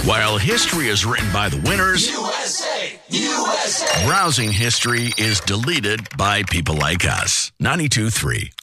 While history is written by the winners, USA! USA! browsing history is deleted by people like us. 92.3